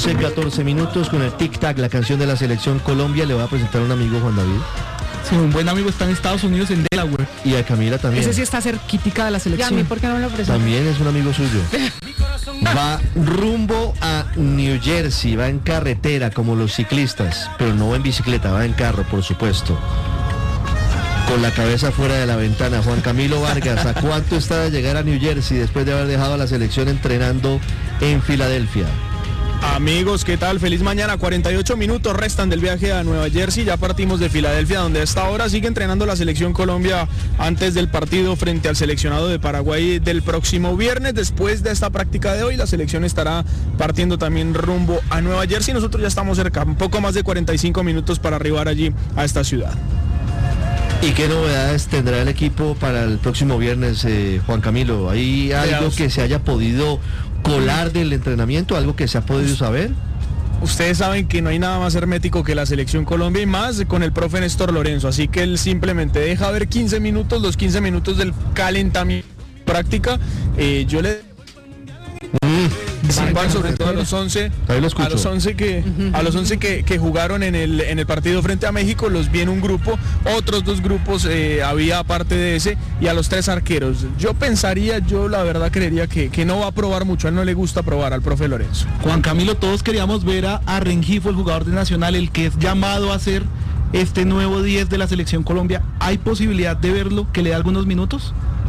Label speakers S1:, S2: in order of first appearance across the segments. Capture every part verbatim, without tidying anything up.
S1: once, catorce minutos con el tic-tac, la canción de la selección Colombia. Le voy a presentar a un amigo, Juan David.
S2: Sí, un buen amigo está en Estados Unidos, en Delaware.
S1: Y a Camila también.
S3: Ese sí está cerquitica de la selección.
S4: ¿Y a mí por qué no me lo presenta?
S1: También es un amigo suyo. Va rumbo a New Jersey, va en carretera como los ciclistas, pero no va en bicicleta, va en carro, por supuesto. Con la cabeza fuera de la ventana, Juan Camilo Vargas, ¿a cuánto está de llegar a New Jersey después de haber dejado a la selección entrenando en Filadelfia?
S5: Amigos, ¿qué tal? Feliz mañana. cuarenta y ocho minutos restan del viaje a Nueva Jersey. Ya partimos de Filadelfia, donde hasta ahora sigue entrenando la selección Colombia antes del partido frente al seleccionado de Paraguay del próximo viernes. Después de esta práctica de hoy, la selección estará partiendo también rumbo a Nueva Jersey. Nosotros ya estamos cerca, un poco más de cuarenta y cinco minutos para arribar allí a esta ciudad.
S1: ¿Y qué novedades tendrá el equipo para el próximo viernes, eh, Juan Camilo? ¿Hay algo que se haya podido colar del entrenamiento, algo que se ha podido saber?
S5: Ustedes saben que no hay nada más hermético que la selección Colombia, y más con el profe Néstor Lorenzo, así que él simplemente deja ver quince minutos, los quince minutos del calentamiento práctica. Eh, yo le... Mm. Principal, sobre todo a los once, a los once que a los once que, que jugaron en el en el partido frente a México, los vi en un grupo, otros dos grupos eh, había aparte de ese, y a los tres arqueros. Yo pensaría, yo la verdad creería que, que no va a probar mucho, a él no le gusta probar al profe Lorenzo.
S2: Juan Camilo, todos queríamos ver a, a Rengifo, el jugador de Nacional, el que es llamado a ser este nuevo diez de la selección Colombia. ¿Hay posibilidad de verlo, que le dé algunos minutos?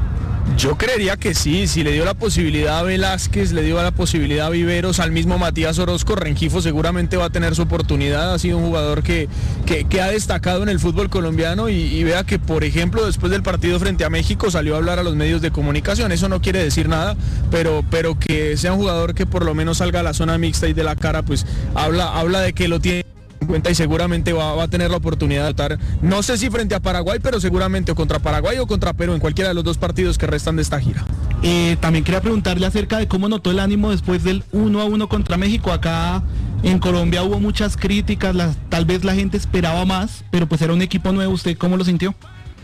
S5: Yo creería que sí, si le dio la posibilidad a Velázquez, le dio la posibilidad a Viveros, al mismo Matías Orozco, Rengifo seguramente va a tener su oportunidad. Ha sido un jugador que, que, que ha destacado en el fútbol colombiano, y, y vea que, por ejemplo, después del partido frente a México salió a hablar a los medios de comunicación. Eso no quiere decir nada, pero, pero que sea un jugador que por lo menos salga a la zona mixta y de la cara, pues habla, habla de que lo tiene en cuenta, y seguramente va, va a tener la oportunidad de votar, no sé si frente a Paraguay, pero seguramente o contra Paraguay o contra Perú, en cualquiera de los dos partidos que restan de esta gira.
S2: Eh, también quería preguntarle acerca de cómo notó el ánimo después del uno a uno contra México. Acá en Colombia hubo muchas críticas, las, tal vez la gente esperaba más, pero pues era un equipo nuevo. ¿Usted cómo lo sintió?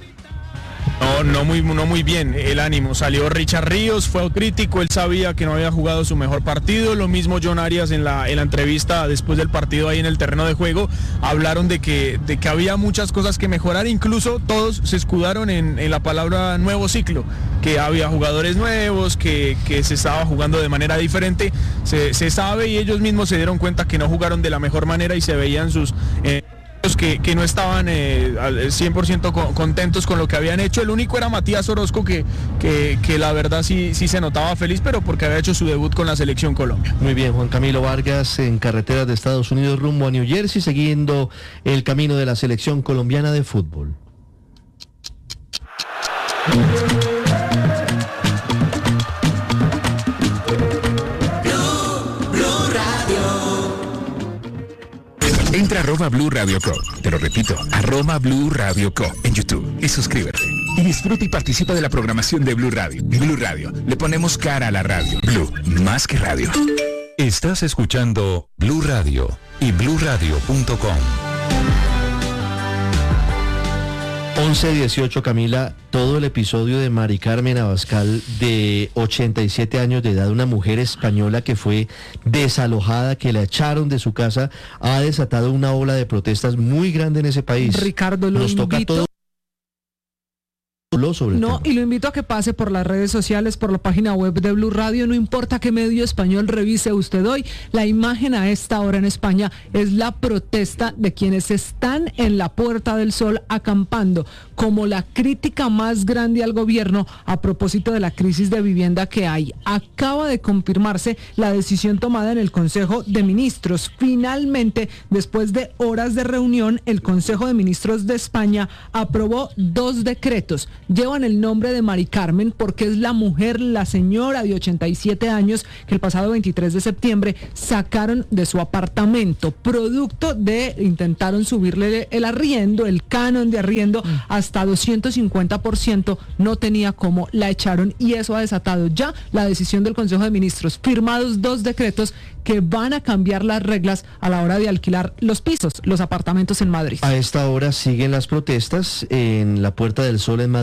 S5: No, no muy, no muy bien el ánimo. Salió Richard Ríos, fue crítico, él sabía que no había jugado su mejor partido. Lo mismo John Arias en la, en la entrevista después del partido ahí en el terreno de juego. Hablaron de que, de que había muchas cosas que mejorar, incluso todos se escudaron en, en la palabra nuevo ciclo, que había jugadores nuevos, que, que se estaba jugando de manera diferente. Se, se sabe, y ellos mismos se dieron cuenta que no jugaron de la mejor manera y se veían sus... Eh, Que, que no estaban eh, al cien por ciento co- contentos con lo que habían hecho. El único era Matías Orozco, que, que, que la verdad sí, sí se notaba feliz, pero porque había hecho su debut con la selección Colombia.
S1: Muy bien, Juan Camilo Vargas en carreteras de Estados Unidos rumbo a New Jersey, siguiendo el camino de la selección colombiana de fútbol.
S6: Entra a arroba Blue Radio Co. Te lo repito, arroba Blue Radio Co. en YouTube y suscríbete. Y disfruta y participa de la programación de Blue Radio. Blue Radio, le ponemos cara a la radio. Blue, más que radio.
S7: Estás escuchando Blue Radio y blue radio punto com.
S1: once dieciocho, Camila, todo el episodio de Mari Carmen Abascal, de ochenta y siete años de edad, una mujer española que fue desalojada, que la echaron de su casa, ha desatado una ola de protestas muy grande en ese país.
S3: Ricardo, lo
S1: Nos
S3: invito...
S1: toca todo sobre
S3: no,
S1: el tema.
S3: Y lo invito a que pase por las redes sociales, por la página web de Blue Radio. No importa qué medio español revise usted hoy, la imagen a esta hora en España es la protesta de quienes están en la Puerta del Sol acampando, como la crítica más grande al gobierno a propósito de la crisis de vivienda que hay. Acaba de confirmarse la decisión tomada en el Consejo de Ministros. Finalmente, después de horas de reunión, el Consejo de Ministros de España aprobó dos decretos. Llevan el nombre de Mari Carmen porque es la mujer, la señora de ochenta y siete años que el pasado veintitrés de septiembre sacaron de su apartamento, producto de, intentaron subirle el arriendo, el canon de arriendo, hasta doscientos cincuenta por ciento, no tenía cómo, la echaron, y eso ha desatado ya la decisión del Consejo de Ministros. Firmados dos decretos que van a cambiar las reglas a la hora de alquilar los pisos, los apartamentos en Madrid.
S1: A esta hora siguen las protestas en la Puerta del Sol en Madrid.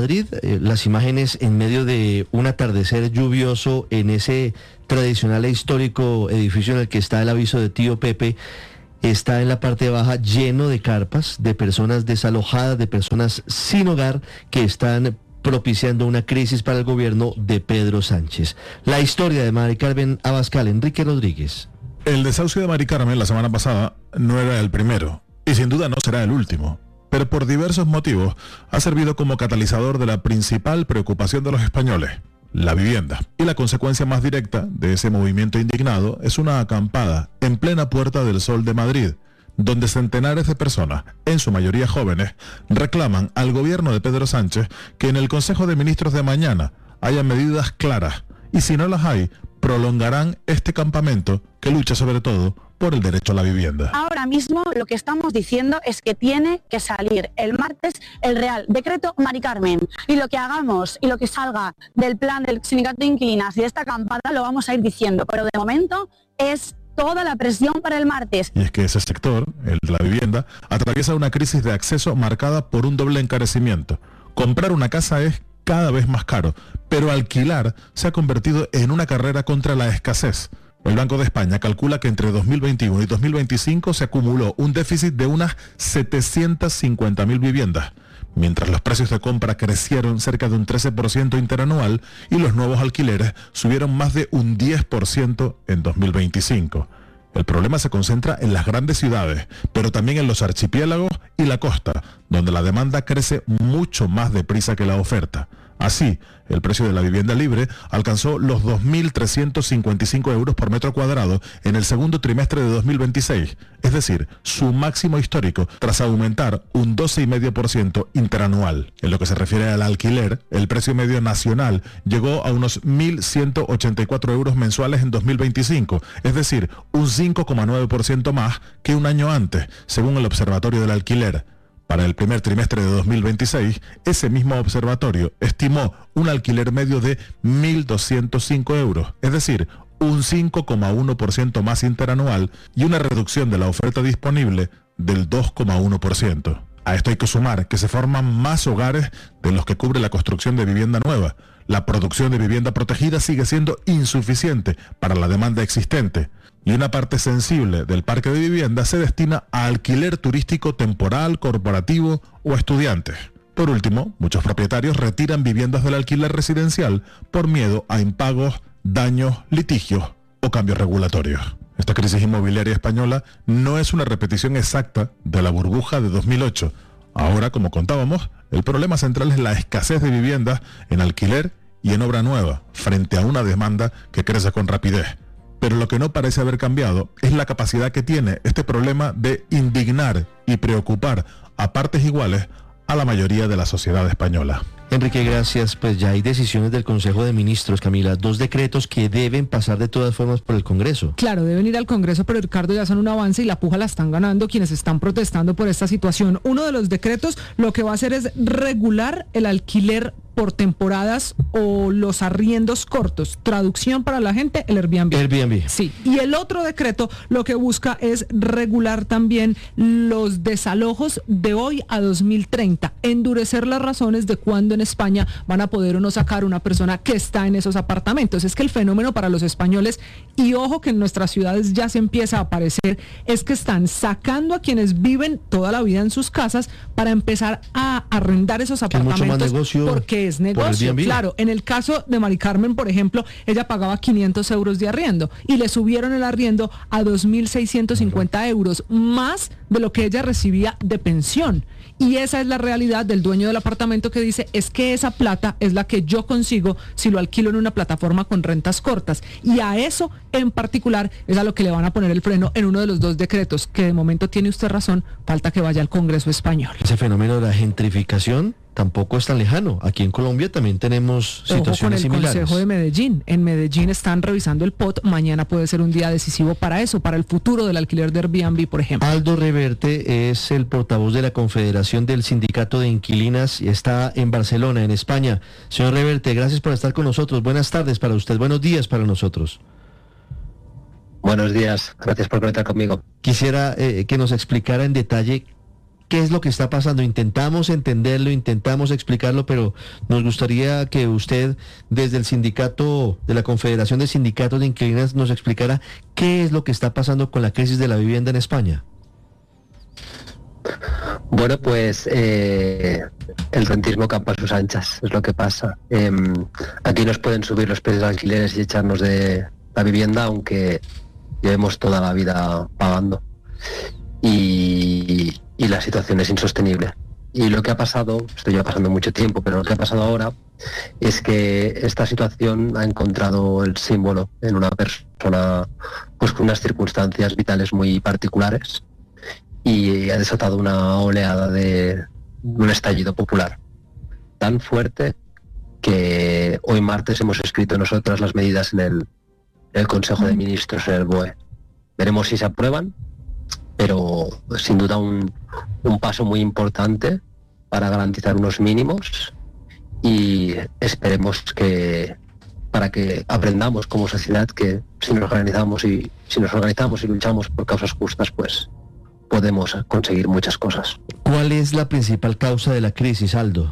S1: Madrid, eh, las imágenes en medio de un atardecer lluvioso en ese tradicional e histórico edificio en el que está el aviso de Tío Pepe, está en la parte baja lleno de carpas, de personas desalojadas, de personas sin hogar que están propiciando una crisis para el gobierno de Pedro Sánchez. La historia de Mari Carmen Abascal, Enrique Rodríguez.
S4: El desahucio de Mari Carmen la semana pasada no era el primero, y sin duda no será el último, pero por diversos motivos ha servido como catalizador de la principal preocupación de los españoles, la vivienda. Y la consecuencia más directa de ese movimiento indignado es una acampada en plena Puerta del Sol de Madrid, donde centenares de personas, en su mayoría jóvenes, reclaman al gobierno de Pedro Sánchez que en el Consejo de Ministros de mañana haya medidas claras, y si no las hay, prolongarán este campamento que lucha sobre todo por el derecho a la vivienda.
S8: Ahora mismo lo que estamos diciendo es que tiene que salir el martes el Real Decreto Mari Carmen, y lo que hagamos y lo que salga del plan del sindicato de inquilinas y de esta acampada lo vamos a ir diciendo, pero de momento es toda la presión para el martes.
S4: Y es que ese sector, el de la vivienda, atraviesa una crisis de acceso marcada por un doble encarecimiento. Comprar una casa es cada vez más caro, pero alquilar se ha convertido en una carrera contra la escasez. El Banco de España calcula que entre dos mil veintiuno y dos mil veinticinco se acumuló un déficit de unas setecientas cincuenta mil viviendas, mientras los precios de compra crecieron cerca de un trece por ciento interanual y los nuevos alquileres subieron más de un diez por ciento en dos mil veinticinco. El problema se concentra en las grandes ciudades, pero también en los archipiélagos y la costa, donde la demanda crece mucho más deprisa que la oferta. Así, el precio de la vivienda libre alcanzó los dos mil trescientos cincuenta y cinco euros por metro cuadrado en el segundo trimestre de dos mil veintiséis, es decir, su máximo histórico, tras aumentar un doce coma cinco por ciento interanual. En lo que se refiere al alquiler, el precio medio nacional llegó a unos mil ciento ochenta y cuatro euros mensuales en dos mil veinticinco, es decir, un cinco coma nueve por ciento más que un año antes, según el Observatorio del Alquiler. Para el primer trimestre de dos mil veintiséis, ese mismo observatorio estimó un alquiler medio de mil doscientos cinco euros, es decir, un cinco coma uno por ciento más interanual y una reducción de la oferta disponible del dos coma uno por ciento. A esto hay que sumar que se forman más hogares de los que cubre la construcción de vivienda nueva. La producción de vivienda protegida sigue siendo insuficiente para la demanda existente, y una parte sensible del parque de vivienda se destina a alquiler turístico temporal, corporativo o a estudiantes. Por último, muchos propietarios retiran viviendas del alquiler residencial por miedo a impagos, daños, litigios o cambios regulatorios. Esta crisis inmobiliaria española no es una repetición exacta de la burbuja de dos mil ocho. Ahora, como contábamos, el problema central es la escasez de viviendas en alquiler y en obra nueva, frente a una demanda que crece con rapidez. Pero lo que no parece haber cambiado es la capacidad que tiene este problema de indignar y preocupar a partes iguales a la mayoría de la sociedad española.
S1: Enrique, gracias. Pues ya hay decisiones del Consejo de Ministros, Camila, dos decretos que deben pasar de todas formas por el Congreso.
S3: Claro, deben ir al Congreso, pero Ricardo, ya son un avance y la puja la están ganando quienes están protestando por esta situación. Uno de los decretos lo que va a hacer es regular el alquiler por temporadas o los arriendos cortos. Traducción para la gente, el Airbnb.
S1: Airbnb.
S3: Sí. Y el otro decreto lo que busca es regular también los desalojos de hoy a dos mil treinta. Endurecer las razones de cuándo en España van a poder o no sacar una persona que está en esos apartamentos. Es que el fenómeno para los españoles, y ojo que en nuestras ciudades ya se empieza a aparecer, es que están sacando a quienes viven toda la vida en sus casas para empezar a arrendar esos apartamentos.
S1: Mucho más negocio
S3: porque es negocio. Claro, en el caso de Mari Carmen, por ejemplo, ella pagaba quinientos euros de arriendo y le subieron el arriendo a dos mil seiscientos cincuenta euros, más de lo que ella recibía de pensión. Y esa es la realidad del dueño del apartamento, que dice, es que esa plata es la que yo consigo si lo alquilo en una plataforma con rentas cortas. Y a eso en particular es a lo que le van a poner el freno en uno de los dos decretos, que de momento tiene usted razón, falta que vaya al Congreso español.
S1: Ese fenómeno de la gentrificación tampoco es tan lejano. Aquí en Colombia también tenemos situaciones
S3: Ojo con el
S1: similares.
S3: Consejo de Medellín. En Medellín están revisando el P O T. Mañana puede ser un día decisivo para eso, para el futuro del alquiler de Airbnb, por ejemplo.
S1: Aldo Reverte es el portavoz de la Confederación del Sindicato de Inquilinas y está en Barcelona, en España. Señor Reverte, gracias por estar con nosotros. Buenas tardes para usted, buenos días para nosotros.
S9: Buenos días, gracias por conectar conmigo.
S1: Quisiera eh, que nos explicara en detalle ¿Qué es lo que está pasando? Intentamos entenderlo, intentamos explicarlo, pero nos gustaría que usted, desde el sindicato, de la Confederación de Sindicatos de Inquilinos, nos explicara qué es lo que está pasando con la crisis de la vivienda en España.
S9: Bueno, pues eh, el rentismo campa a sus anchas, es lo que pasa. Eh, aquí nos pueden subir los precios de alquileres y echarnos de la vivienda, aunque llevemos toda la vida pagando. Y, y la situación es insostenible. Y lo que ha pasado, esto lleva pasando mucho tiempo, pero lo que ha pasado ahora es que esta situación ha encontrado el símbolo en una persona pues con unas circunstancias vitales muy particulares, y ha desatado una oleada de un estallido popular tan fuerte que hoy martes hemos escrito nosotras las medidas en el, en el Consejo de Ministros, en el B O E. Veremos si se aprueban, pero sin duda un, un paso muy importante para garantizar unos mínimos, y esperemos que para que aprendamos como sociedad que si nos organizamos y si nos organizamos y luchamos por causas justas, pues podemos conseguir muchas cosas.
S1: ¿Cuál es la principal causa de la crisis, Aldo?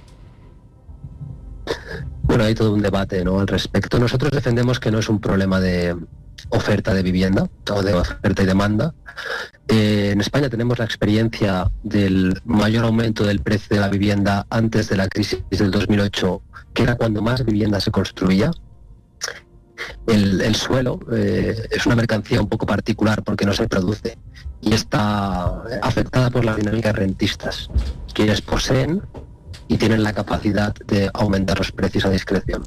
S9: Bueno, hay todo un debate, ¿no?, al respecto. Nosotros defendemos que no es un problema de oferta de vivienda o de oferta y demanda. Eh, en España tenemos la experiencia del mayor aumento del precio de la vivienda antes de la crisis del dos mil ocho, que era cuando más vivienda se construía. El, el suelo eh, es una mercancía un poco particular porque no se produce y está afectada por las dinámicas rentistas, quienes poseen y tienen la capacidad de aumentar los precios a discreción.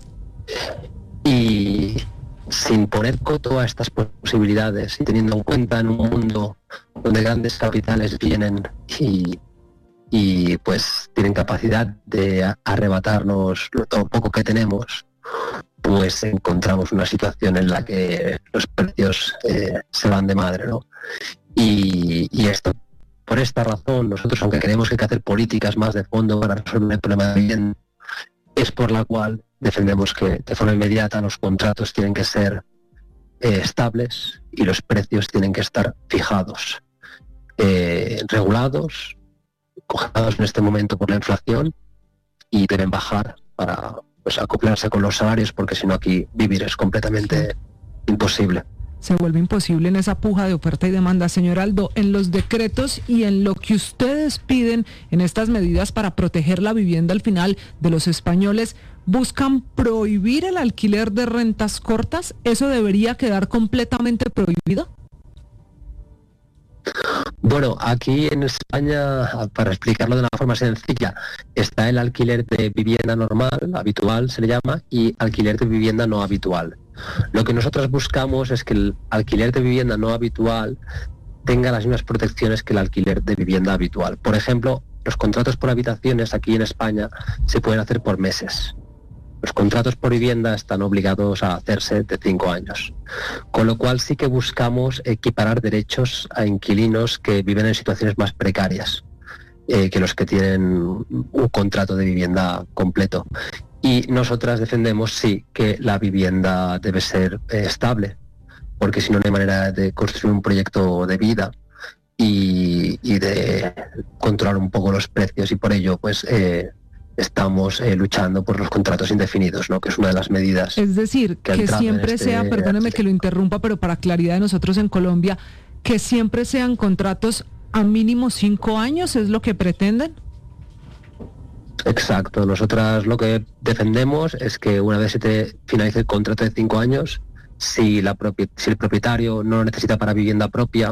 S9: Y sin poner coto a estas posibilidades y teniendo en cuenta en un mundo donde grandes capitales vienen y, y pues tienen capacidad de arrebatarnos lo poco que tenemos, pues encontramos una situación en la que los precios eh, se van de madre, ¿no? Y, y esto, por esta razón, nosotros, aunque creemos que hay que hacer políticas más de fondo para resolver el problema de vivienda, es por la cual defendemos que de forma inmediata los contratos tienen que ser eh, estables y los precios tienen que estar fijados, eh, regulados, congelados en este momento por la inflación, y deben bajar para pues acoplarse con los salarios, porque si no aquí vivir es completamente imposible.
S3: Se vuelve imposible en esa puja de oferta y demanda. Señor Aldo, en los decretos y en lo que ustedes piden en estas medidas para proteger la vivienda al final de los españoles, ¿buscan prohibir el alquiler de rentas cortas? ¿Eso debería quedar completamente prohibido?
S9: Bueno, aquí en España, para explicarlo de una forma sencilla, está el alquiler de vivienda normal, habitual se le llama, y alquiler de vivienda no habitual. Lo que nosotros buscamos es que el alquiler de vivienda no habitual tenga las mismas protecciones que el alquiler de vivienda habitual. Por ejemplo, los contratos por habitaciones aquí en España se pueden hacer por meses. Los contratos por vivienda están obligados a hacerse de cinco años. Con lo cual sí que buscamos equiparar derechos a inquilinos que viven en situaciones más precarias eh, que los que tienen un contrato de vivienda completo. Y nosotras defendemos, sí, que la vivienda debe ser eh, estable, porque si no, no hay manera de construir un proyecto de vida y, y de controlar un poco los precios, y por ello, pues, eh, estamos eh, luchando por los contratos indefinidos, ¿no?, que es una de las medidas.
S3: Es decir, que, que siempre este... sea, perdóneme que lo interrumpa, pero para claridad de nosotros en Colombia, que siempre sean contratos a mínimo cinco años, ¿es lo que pretenden?
S9: Exacto, nosotras lo que defendemos es que una vez se te finalice el contrato de cinco años, si, la propi- si el propietario no lo necesita para vivienda propia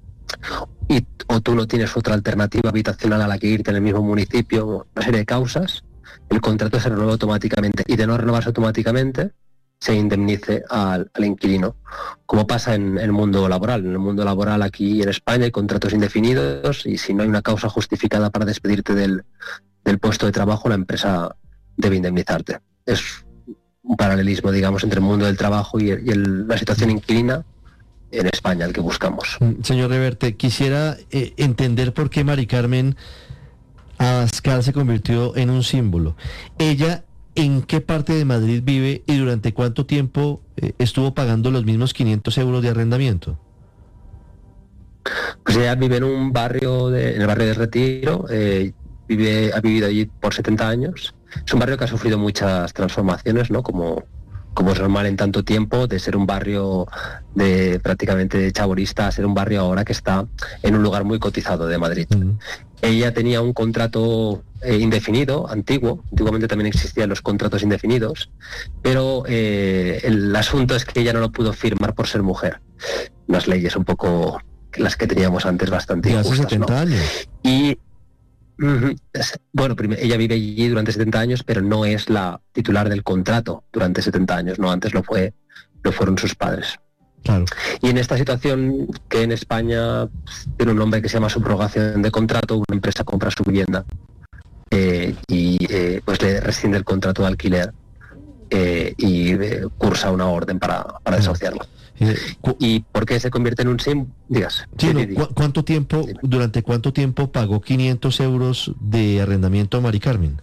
S9: y, o tú no tienes otra alternativa habitacional a la que irte en el mismo municipio, una serie de causas, el contrato se renueva automáticamente, y de no renovarse automáticamente se indemnice al, al inquilino, como pasa en el mundo laboral. En el mundo laboral aquí en España hay contratos indefinidos, y si no hay una causa justificada para despedirte del del puesto de trabajo, la empresa debe indemnizarte. Es un paralelismo, digamos, entre el mundo del trabajo y, el, y el, la situación inquilina en España, el que buscamos.
S1: Señor Reverte, quisiera eh, entender por qué Mari Carmen Abascal se convirtió en un símbolo. Ella, ¿en qué parte de Madrid vive y durante cuánto tiempo eh, estuvo pagando los mismos quinientos euros de arrendamiento?
S9: Pues Pues ella vive en un barrio, de, en el barrio de Retiro, eh, vive, ha vivido allí por setenta años. Es un barrio que ha sufrido muchas transformaciones, ¿no? Como, como es normal en tanto tiempo, de ser un barrio de prácticamente chabolista a ser un barrio ahora que está en un lugar muy cotizado de Madrid. Mm. Ella tenía un contrato eh, indefinido, antiguo, antiguamente también existían los contratos indefinidos, pero eh, el asunto es que ella no lo pudo firmar por ser mujer. Unas leyes un poco las que teníamos antes bastante
S1: injustas, hace setenta
S9: ¿no?
S1: años.
S9: Y uh-huh, bueno, primero, ella vive allí durante setenta años, pero no es la titular del contrato durante setenta años, no, antes lo fue, lo fueron sus padres.
S1: Claro.
S9: Y en esta situación que en España pues, tiene un nombre que se llama subrogación de contrato, una empresa compra su vivienda eh, y eh, pues le rescinde el contrato de alquiler eh, y eh, cursa una orden para, para desahuciarla.
S1: Eh, cu-
S9: ¿Y por qué se convierte en un sim? Digas.
S1: Sí,
S9: sí,
S1: no,
S9: sí, sí.
S1: ¿cu- ¿Cuánto tiempo, durante cuánto tiempo pagó quinientos euros de arrendamiento a Mari Carmen?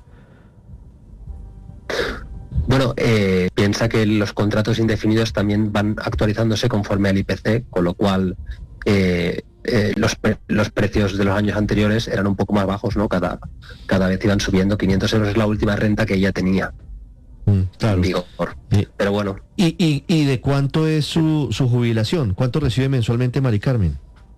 S9: Bueno, eh, piensa que los contratos indefinidos también van actualizándose conforme al I P C, con lo cual eh, eh, los, pre- los precios de los años anteriores eran un poco más bajos, ¿no? Cada, cada vez iban subiendo. quinientos euros es la última renta que ella tenía.
S1: Mm, claro.
S9: Vigor.
S1: Eh,
S9: Pero bueno.
S1: ¿Y, y, ¿Y de cuánto es su, su jubilación? ¿Cuánto recibe mensualmente Mari Carmen?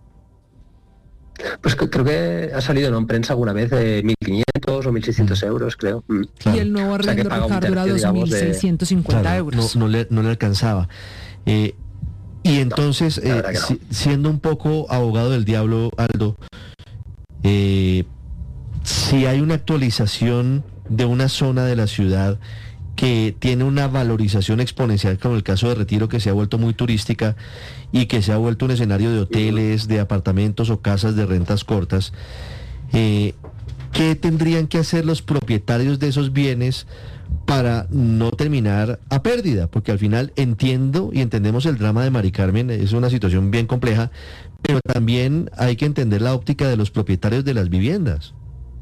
S9: Pues que, creo que ha salido ¿no? en prensa alguna vez de mil quinientos o mil seiscientos euros, creo. Mm.
S1: Claro.
S3: Y el nuevo
S9: O sea, que
S3: arriendo,
S9: paga un
S3: Ricardo, era
S9: tercio,
S3: dos
S9: digamos,
S3: mil
S9: de-
S3: seiscientos cincuenta
S1: Claro,
S3: euros.
S1: No, no le, no le alcanzaba. Eh, y entonces,
S9: la
S1: eh,
S9: verdad que no.
S1: si- siendo un poco abogado del diablo, Aldo, eh, si hay una actualización de una zona de la ciudad que tiene una valorización exponencial, como el caso de Retiro, que se ha vuelto muy turística y que se ha vuelto un escenario de hoteles, de apartamentos o casas de rentas cortas, eh, ¿qué tendrían que hacer los propietarios de esos bienes para no terminar a pérdida? Porque al final entiendo y entendemos el drama de Mari Carmen, es una situación bien compleja, pero también hay que entender la óptica de los propietarios de las viviendas.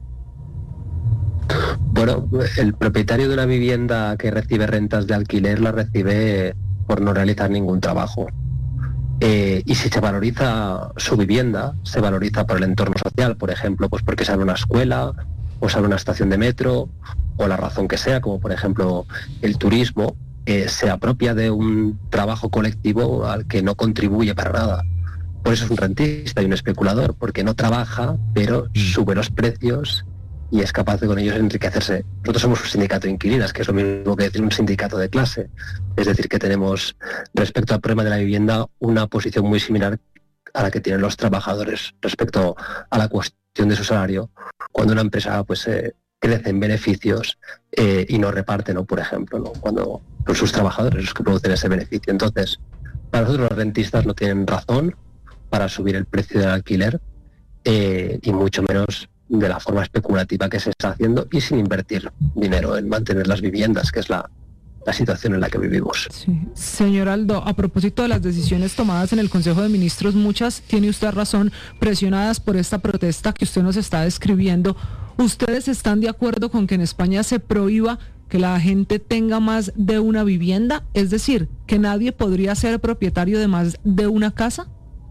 S9: Bueno, el propietario de una vivienda que recibe rentas de alquiler la recibe por no realizar ningún trabajo. Eh, y si se valoriza su vivienda, se valoriza por el entorno social, por ejemplo, pues porque sale una escuela, o sale una estación de metro, o la razón que sea, como por ejemplo el turismo, eh, se apropia de un trabajo colectivo al que no contribuye para nada. Por eso es un rentista y un especulador, porque no trabaja, pero sube los precios y es capaz de con ellos enriquecerse. Nosotros somos un sindicato de inquilinas, que es lo mismo que decir un sindicato de clase. Es decir, que tenemos, respecto al problema de la vivienda, una posición muy similar a la que tienen los trabajadores respecto a la cuestión de su salario, cuando una empresa pues eh, crece en beneficios eh, y no reparte, ¿no? Por ejemplo, ¿no? Cuando son sus trabajadores los que producen ese beneficio. Entonces, para nosotros los rentistas no tienen razón para subir el precio del alquiler eh, y mucho menos de la forma especulativa que se está haciendo y sin invertir dinero en mantener las viviendas, que es la, la situación en la que vivimos.
S3: Sí. Señor Aldo, a propósito de las decisiones tomadas en el Consejo de Ministros, muchas, tiene usted razón, presionadas por esta protesta que usted nos está describiendo, ¿ustedes están de acuerdo con que en España se prohíba que la gente tenga más de una vivienda? Es decir, que nadie podría ser propietario de más de una casa.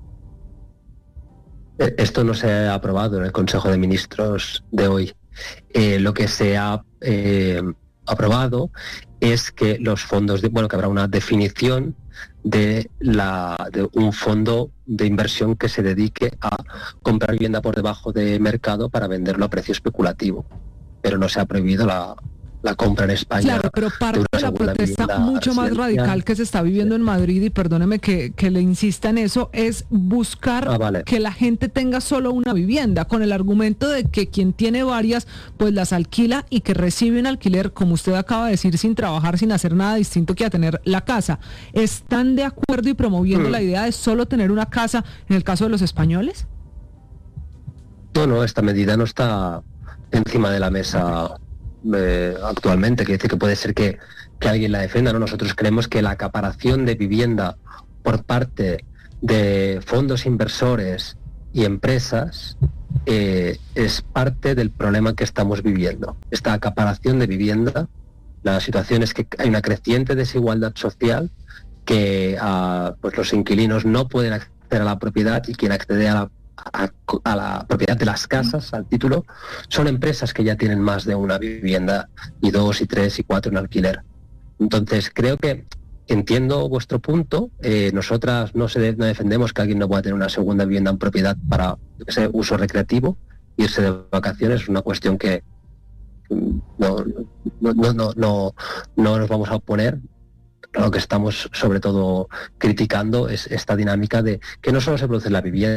S9: Esto no se ha aprobado en el Consejo de Ministros de hoy. Eh, lo que se ha eh, aprobado es que los fondos, de, bueno, que habrá una definición de, la, de un fondo de inversión que se dedique a comprar vivienda por debajo de mercado para venderlo a precio especulativo. Pero no se ha prohibido la, la compra en España.
S3: Claro, pero parte de, de la protesta mucho más radical que se está viviendo en Madrid, y perdóneme que, que le insista en eso, es buscar
S9: ah, vale.
S3: que la gente tenga solo una vivienda, con el argumento de que quien tiene varias, pues las alquila y que recibe un alquiler, como usted acaba de decir, sin trabajar, sin hacer nada distinto que a tener la casa. ¿Están de acuerdo y promoviendo hmm. la idea de solo tener una casa en el caso de los españoles?
S9: No, no, esta medida no está encima de la mesa Eh, actualmente, que dice que puede ser que, que alguien la defienda, ¿no? Nosotros creemos que la acaparación de vivienda por parte de fondos inversores y empresas eh, es parte del problema que estamos viviendo. Esta acaparación de vivienda, la situación es que hay una creciente desigualdad social, que uh, pues los inquilinos no pueden acceder a la propiedad y quien accede a la, a, a la propiedad de las casas, al título, son empresas que ya tienen más de una vivienda, y dos, y tres, y cuatro en alquiler. Entonces, creo que entiendo vuestro punto. Eh, nosotras no, se de, no defendemos que alguien no pueda tener una segunda vivienda en propiedad para ese uso recreativo, irse de vacaciones, es una cuestión que no, no, no, no, no, no nos vamos a oponer. Lo que estamos sobre todo criticando es esta dinámica de que no solo se produce en la vivienda,